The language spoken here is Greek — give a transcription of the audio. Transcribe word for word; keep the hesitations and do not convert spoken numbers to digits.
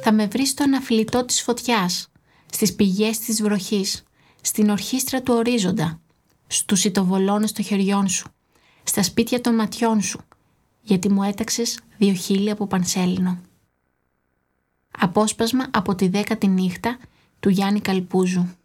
Θα με βρεις στο αναφλητό της φωτιάς, στις πηγές της βροχής, στην ορχήστρα του ορίζοντα, στους ιτοβολώνες των χεριών σου, στα σπίτια των ματιών σου, γιατί μου έταξες δύο χείλη από πανσέλινο. Απόσπασμα από τη δέκατη νύχτα του Γιάννη Καλπούζου.